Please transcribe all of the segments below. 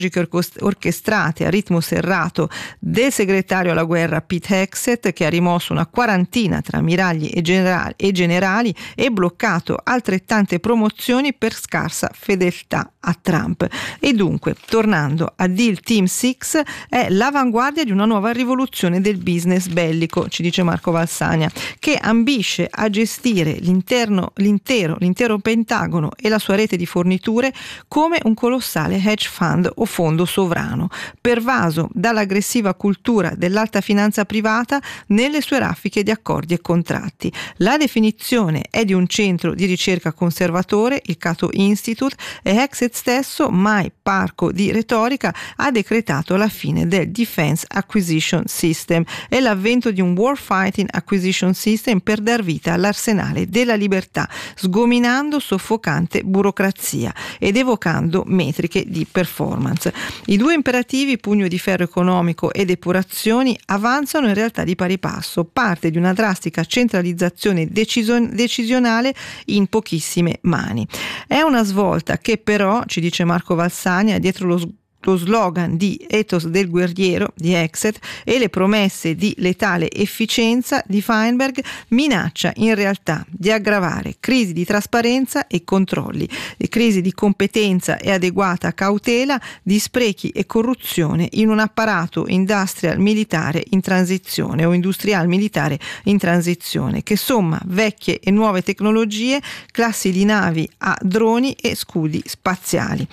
orchestrate a ritmo serrato del segretario alla guerra Pete Hegseth, che ha rimosso una quarantina tra ammiragli e generali e bloccato altrettante promozioni per scarsa fedeltà a Trump. E dunque, tornando a Deal Team 6, è l'avanguardia di una nuova rivoluzione del business bellico, ci dice Marco Valsania, che ambisce a gestire l'intero Pentagono e la sua rete di forniture come un colossale hedge fund o fondo sovrano, pervaso dall'aggressiva cultura dell'alta finanza privata nelle sue raffiche di accordi e contratti. La definizione è di un centro di ricerca conservatore, il Cato Institute, e Hegseth stesso, mai parco di retorica, ha decretato la fine del Defense Acquisition System e l'avvento di un Warfighting Acquisition System per dar vita all'arsenale della libertà, sgominando soffocante burocrazia ed evocando metriche di performance. I due imperativi, pugno di ferro economico ed epurazioni, avanzano in realtà di pari passo, parte di una drastica centralizzazione decisionale in pochissime mani. È una svolta che però, ci dice Marco Valsania, dietro lo slogan di ethos del guerriero di Hegseth e le promesse di letale efficienza di Feinberg, minaccia in realtà di aggravare crisi di trasparenza e controlli, crisi di competenza e adeguata cautela, di sprechi e corruzione in un apparato industrial militare in transizione o industrial militare in transizione, che somma vecchie e nuove tecnologie, classi di navi a droni e scudi spaziali.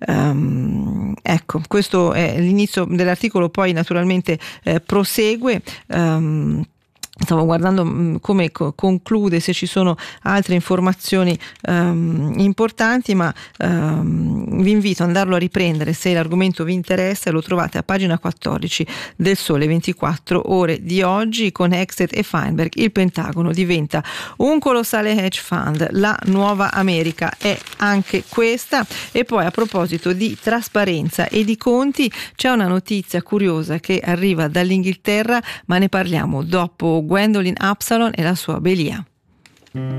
Ecco, questo è l'inizio dell'articolo, poi naturalmente prosegue. Stavo guardando come conclude, se ci sono altre informazioni importanti, ma vi invito ad andarlo a riprendere se l'argomento vi interessa. Lo trovate a pagina 14 del Sole 24 Ore di oggi. Con Hegseth e Feinberg il Pentagono diventa un colossale hedge fund, la nuova America è anche questa. E poi, a proposito di trasparenza e di conti, c'è una notizia curiosa che arriva dall'Inghilterra, ma ne parliamo dopo Gwendolyn Absalon e la sua Belia.